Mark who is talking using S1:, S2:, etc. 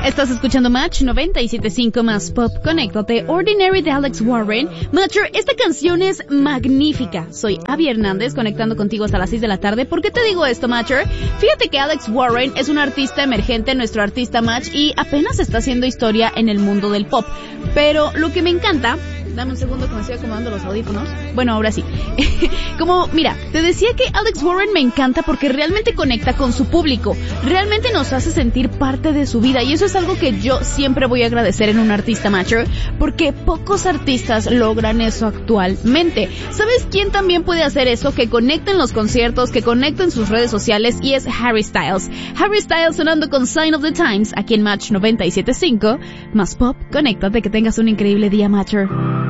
S1: Estás escuchando Match 97.5 más Pop. Conéctate. Ordinary de Alex Warren. Matcher, esta canción es magnífica. Soy Abby Hernández, conectando contigo hasta las 6 de la tarde. ¿Por qué te digo esto, Matcher? Fíjate que Alex Warren es un artista emergente, nuestro artista Match, y apenas está haciendo historia en el mundo del pop. Pero lo que me encanta... Dame un segundo que me estoy acomodando los audífonos. Bueno, ahora sí. Mira, te decía que Alex Warren me encanta porque realmente conecta con su público. Realmente nos hace sentir parte de su vida. Y eso es algo que yo siempre voy a agradecer en un artista Matcher, porque pocos artistas logran eso actualmente. ¿Sabes quién también puede hacer eso? Que conecta en los conciertos, que conecta en sus redes sociales, y es Harry Styles. Harry Styles sonando con Sign of the Times aquí en Match 97.5. Más Pop, conéctate, que tengas un increíble día, Matcher.